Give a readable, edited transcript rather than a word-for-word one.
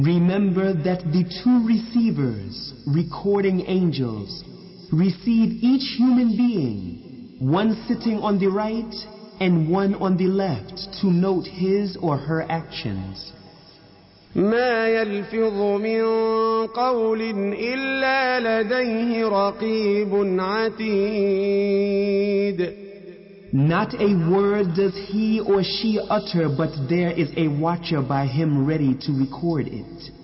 Remember that the two receivers, recording angels, receive each human being, one sitting on the right and one on the left, to note his or her actions. ما يلفظ من قول إلا لديه رقيب عتيد. Not a word does he or she utter, but there is a watcher by him ready to record it.